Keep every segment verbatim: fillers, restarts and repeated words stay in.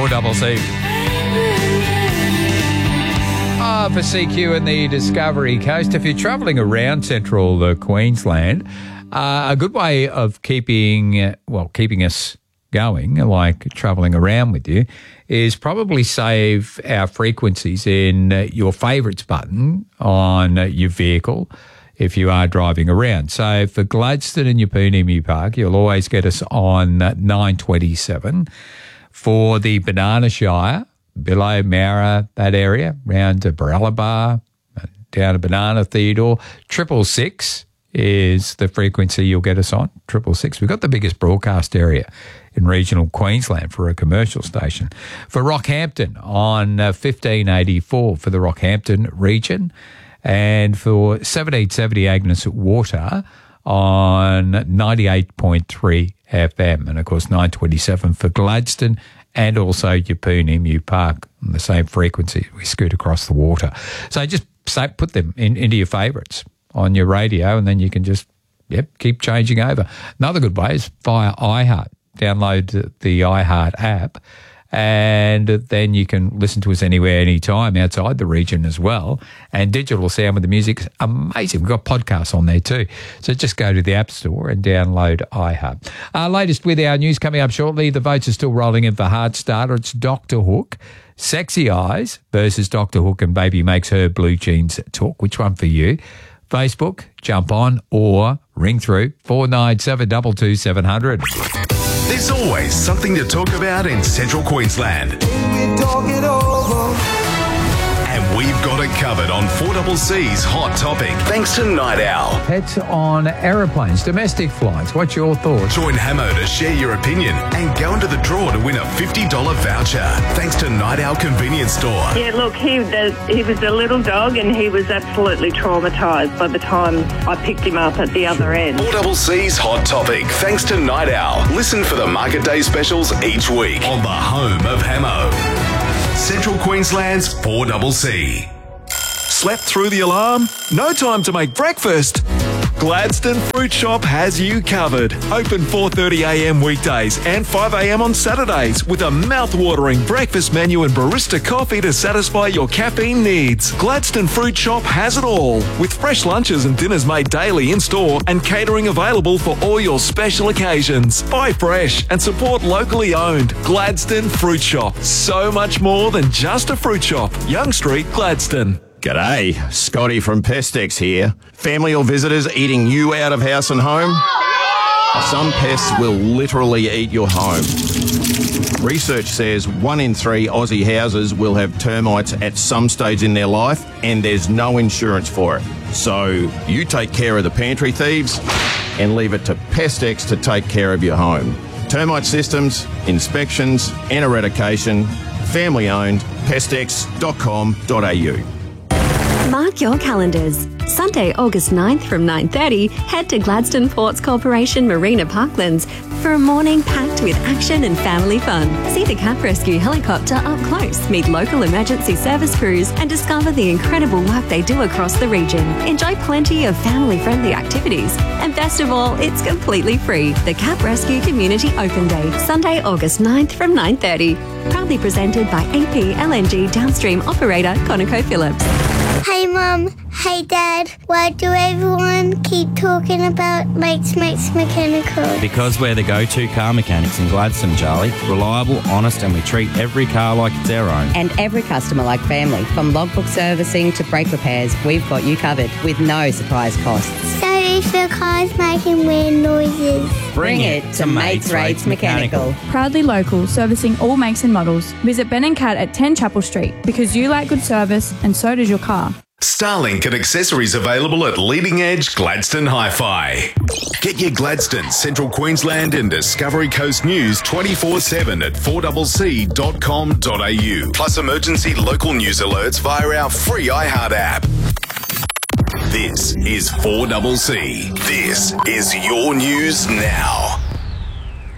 four C C. Ah, for C Q and the Discovery Coast, if you're travelling around central uh, Queensland, uh, a good way of keeping, uh, well, keeping us going, like travelling around with you, is probably save our frequencies in uh, your favourites button on uh, your vehicle if you are driving around. So for Gladstone and Yeppoonemu Park, you'll always get us on uh, nine twenty-seven. For the Banana Shire, below Mara, that area, round to Barella, down to Banana Theodore, triple six is the frequency you'll get us on, triple six. We've got the biggest broadcast area in regional Queensland for a commercial station. For Rockhampton on uh, fifteen eighty-four for the Rockhampton region, and for seventeen seventy Agnes Water on ninety-eight point three F M, and of course nine twenty-seven for Gladstone and also Yeppoonemu Park on the same frequency. We scoot across the water. So just say, put them in, into your favourites on your radio, and then you can just yep keep changing over. Another good way is via iHeart. Download the iHeart app, and then you can listen to us anywhere, anytime outside the region as well. And digital sound with the music's amazing. We've got podcasts on there too. So just go to the App Store and download iHeart. Uh, latest with our news coming up shortly. The votes are still rolling in for Hard Starter. It's Doctor Hook, Sexy Eyes versus Doctor Hook and Baby Makes Her Blue Jeans Talk. Which one for you? Facebook, jump on, or ring through four nine seven two two seven zero zero. There's always something to talk about in Central Queensland. We talk it over. And we've got it covered on four C C's Hot Topic, thanks to Night Owl. Pets on aeroplanes, domestic flights. What's your thoughts? Join Hamo to share your opinion and go into the draw to win a fifty dollars voucher, thanks to Night Owl Convenience Store. Yeah, look, he, the, he was a little dog and he was absolutely traumatised by the time I picked him up at the other end. four C C's Hot Topic, thanks to Night Owl. Listen for the Market Day specials each week on the home of Hamo. Central Queensland's four C C. Slept through the alarm? No time to make breakfast? Gladstone Fruit Shop has you covered. Open four thirty a m weekdays and five a m on Saturdays with a mouth-watering breakfast menu and barista coffee to satisfy your caffeine needs. Gladstone Fruit Shop has it all, with fresh lunches and dinners made daily in-store and catering available for all your special occasions. Buy fresh and support locally owned. Gladstone Fruit Shop. So much more than just a fruit shop. Young Street, Gladstone. G'day, Scotty from Pestex here. Family or visitors eating you out of house and home? Some pests will literally eat your home. Research says one in three Aussie houses will have termites at some stage in their life, and there's no insurance for it. So you take care of the pantry thieves and leave it to Pestex to take care of your home. Termite systems, inspections and eradication, family owned, pestex dot com dot a u. Mark your calendars. Sunday, August ninth from nine thirty, head to Gladstone Ports Corporation Marina Parklands for a morning packed with action and family fun. See the Cap Rescue helicopter up close, meet local emergency service crews, and discover the incredible work they do across the region. Enjoy plenty of family-friendly activities. And best of all, it's completely free. The Cap Rescue Community Open Day, Sunday, August ninth from nine thirty. Proudly presented by A P L N G downstream operator ConocoPhillips. Hey Mum, hey Dad, why do everyone keep talking about Mates Mates Mechanical? Because we're the go-to car mechanics in Gladstone, Charlie. Reliable, honest, and we treat every car like it's our own. And every customer like family. From logbook servicing to brake repairs, we've got you covered with no surprise costs. So if your car's making weird noises, bring it to Mates Rates Mechanical. Proudly local, servicing all makes and models. Visit Ben and Cat at ten Chapel Street because you like good service and so does your car. Starlink and accessories available at Leading Edge Gladstone Hi-Fi. Get your Gladstone, Central Queensland and Discovery Coast news twenty-four seven at four C C dot com dot a u. Plus emergency local news alerts via our free iHeart app. This is four C C. This is your news now.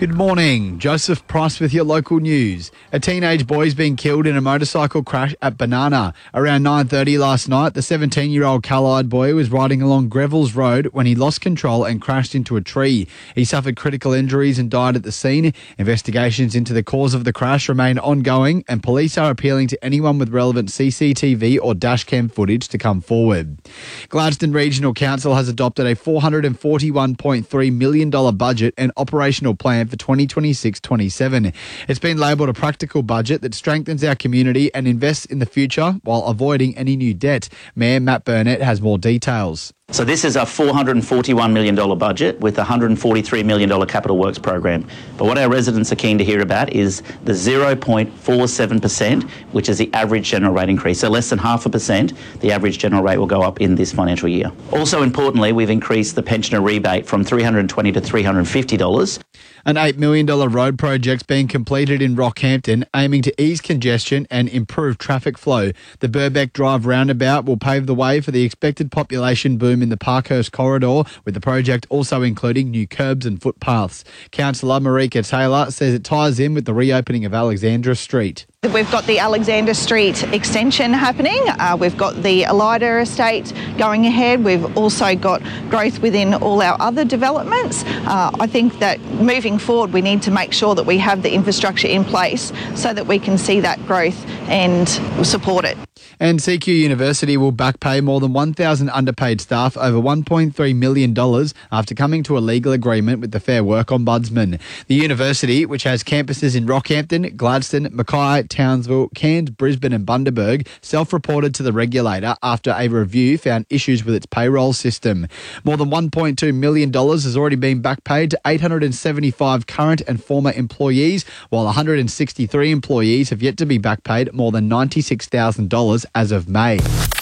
Good morning. Joseph Price with your local news. A teenage boy has been killed in a motorcycle crash at Banana. Around nine thirty last night, the seventeen-year-old Callide boy was riding along Greville's Road when he lost control and crashed into a tree. He suffered critical injuries and died at the scene. Investigations into the cause of the crash remain ongoing, and police are appealing to anyone with relevant C C T V or dashcam footage to come forward. Gladstone Regional Council has adopted a four hundred forty-one point three million dollars budget and operational plan for twenty twenty-six twenty-seven. It's been labelled a practical budget that strengthens our community and invests in the future while avoiding any new debt. Mayor Matt Burnett has more details. So this is a four hundred forty-one million dollars budget with a one hundred forty-three million dollars capital works program. But what our residents are keen to hear about is the zero point four seven percent, which is the average general rate increase. So less than half a percent, the average general rate will go up in this financial year. Also importantly, we've increased the pensioner rebate from three hundred twenty dollars to three hundred fifty dollars. An eight million dollars road project's being completed in Rockhampton, aiming to ease congestion and improve traffic flow. The Burbeck Drive roundabout will pave the way for the expected population boom in the Parkhurst corridor, with the project also including new curbs and footpaths. Councillor Marika Taylor says it ties in with the reopening of Alexandra Street. We've got the Alexander Street extension happening. Uh, we've got the Elida estate going ahead. We've also got growth within all our other developments. Uh, I think that moving forward, we need to make sure that we have the infrastructure in place so that we can see that growth and support it. And C Q University will back pay more than one thousand underpaid staff over one point three million dollars after coming to a legal agreement with the Fair Work Ombudsman. The university, which has campuses in Rockhampton, Gladstone, Mackay, Townsville, Cairns, Brisbane and Bundaberg, self-reported to the regulator after a review found issues with its payroll system. More than one point two million dollars has already been back paid to eight hundred seventy-five current and former employees, while one hundred sixty-three employees have yet to be back paid more than ninety-six thousand dollars as of May.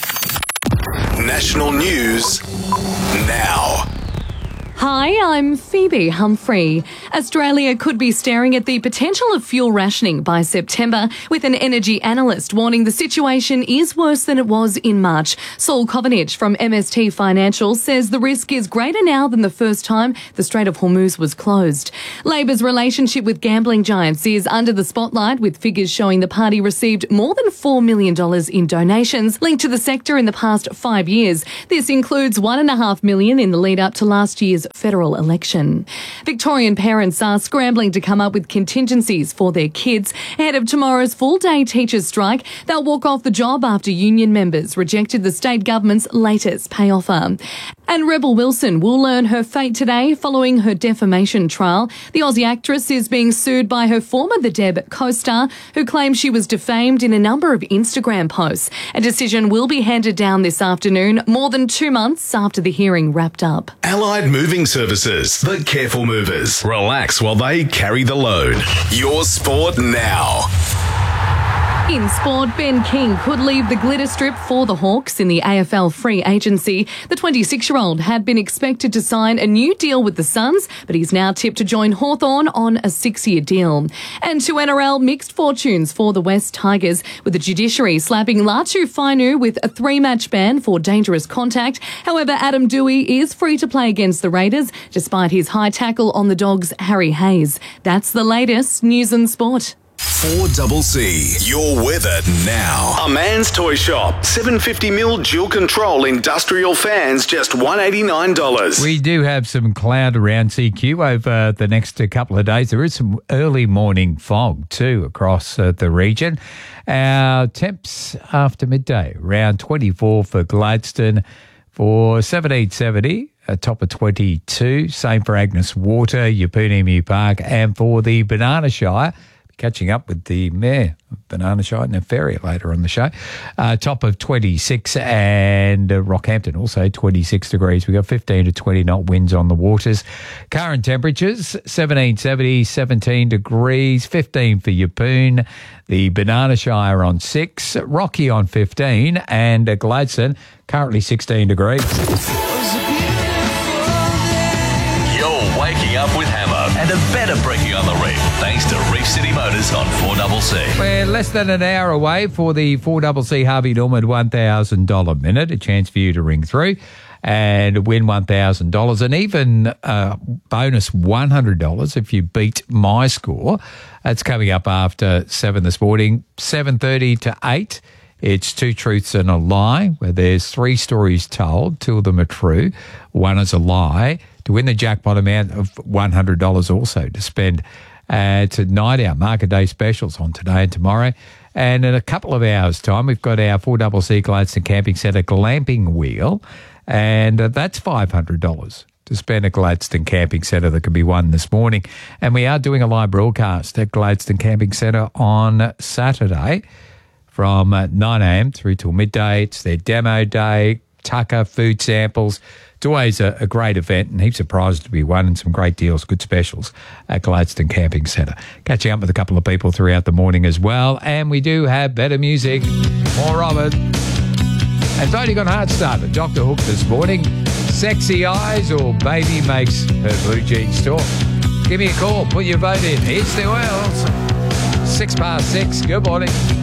National news now. Hi, I'm Phoebe Humphrey. Australia could be staring at the potential of fuel rationing by September, with an energy analyst warning the situation is worse than it was in March. Saul Covenage from M S T Financial says the risk is greater now than the first time the Strait of Hormuz was closed. Labor's relationship with gambling giants is under the spotlight, with figures showing the party received more than four million dollars in donations linked to the sector in the past five years. This includes one point five million dollars in the lead up to last year's federal election. Victorian parents are scrambling to come up with contingencies for their kids ahead of tomorrow's full-day teachers' strike. They'll walk off the job after union members rejected the state government's latest pay offer. And Rebel Wilson will learn her fate today following her defamation trial. The Aussie actress is being sued by her former The Deb co-star, who claims she was defamed in a number of Instagram posts. A decision will be handed down this afternoon, more than two months after the hearing wrapped up. Allied Moving Services, the careful movers. Relax while they carry the load. Your sport now. In sport, Ben King could leave the glitter strip for the Hawks in the A F L free agency. The twenty-six-year-old had been expected to sign a new deal with the Suns, but he's now tipped to join Hawthorn on a six-year deal. And to N R L, mixed fortunes for the West Tigers, with the judiciary slapping Latu Fainu with a three-match ban for dangerous contact. However, Adam Dewey is free to play against the Raiders, despite his high tackle on the Dogs' Harry Hayes. That's the latest news and sport. four C C, your weather now. A Man's Toy Shop. seven hundred fifty millimeter dual control industrial fans, just one hundred eighty-nine dollars. We do have some cloud around C Q over the next couple of days. There is some early morning fog too across uh, the region. Our temps after midday, around twenty-four for Gladstone, for seventeen seventy. A top of twenty-two. Same for Agnes Water, Yapunemu Park, and for the Banana Shire. Catching up with the mayor of Banana Shire and Ferry later on the show. Uh, top of twenty-six, and uh, Rockhampton also twenty-six degrees. We've got fifteen to twenty knot winds on the waters. Current temperatures, seventeen seventy, seventeen degrees, fifteen for Yeppoon. The Banana Shire on six, Rocky on fifteen, and uh, Gladstone currently sixteen degrees. You're waking up with Hammer and a better brekkie on the reef, thanks to Reef City Motors on four C C. We're less than an hour away for the four C C Harvey Norman one thousand dollars minute, a chance for you to ring through. and win one thousand dollars, and even uh, bonus one hundred dollars if you beat my score. That's coming up after seven this morning, seven thirty to eight. It's Two Truths and a Lie, where there's three stories told. Two of them are true. One is a lie. To win the jackpot amount of one hundred dollars also to spend uh, to night out market day specials on today and tomorrow. And in a couple of hours' time, we've got our four C C Gladstone Camping Centre glamping wheel, and uh, that's five hundred dollars to spend at Gladstone Camping Centre that could be won this morning. And we are doing a live broadcast at Gladstone Camping Centre on Saturday from uh, nine a.m. through till midday. It's their demo day, tucker, food samples. It's always a, a great event and heaps of prizes to be won and some great deals, good specials at Gladstone Camping Centre. Catching up with a couple of people throughout the morning as well. And we do have better music, more of it. And voting on Heartstarter, Doctor Hook this morning. Sexy Eyes or Baby Makes Her Blue Jeans Talk. Give me a call, put your vote in. Here's the Wells. Six past six. Good morning.